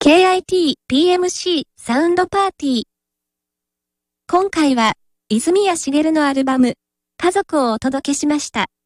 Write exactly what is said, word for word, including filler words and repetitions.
ケーアイティー ピーエムシー サウンドパーティー。今回は、泉谷しげるのアルバム、家族をお届けしました。